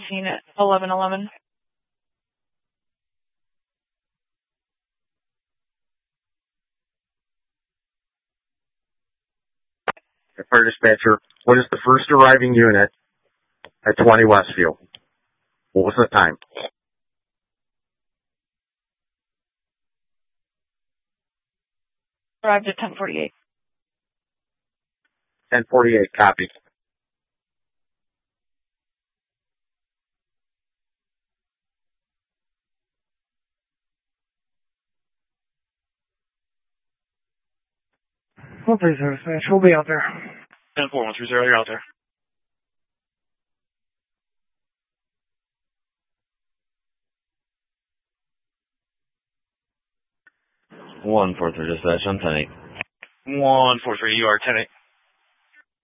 scene at 11:11. Fire dispatcher, what is the first arriving unit at 20 Westview? What was the time? Arrived at 10:48. 10:48, copy. Well, please, dispatch. We'll be out there. 10-4-130, you're out there. One 4-3 dispatch, I'm 10-8. 1-4-3, you are 10-8.